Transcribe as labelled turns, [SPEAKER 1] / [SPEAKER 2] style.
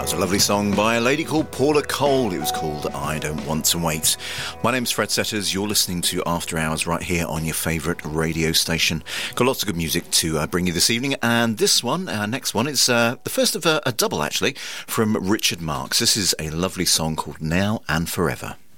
[SPEAKER 1] Lovely song by a lady called Paula Cole. It was called I Don't Want to Wait. My name's Fred Setters. You're listening to After Hours right here on your favourite radio station. Got lots of good music to bring you this evening, and this one, our next one, is the first of a double actually from Richard Marx. This is a lovely song called Now and Forever.